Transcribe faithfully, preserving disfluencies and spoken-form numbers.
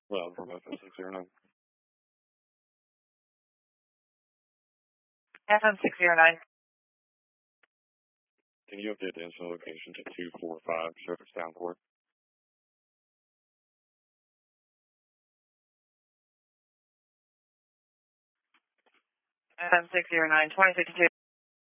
Well, from F M six zero nine. F M six zero nine. Can you update the incident location to two four five Shepherdstown Court? F M six zero nine, twenty fifty-two.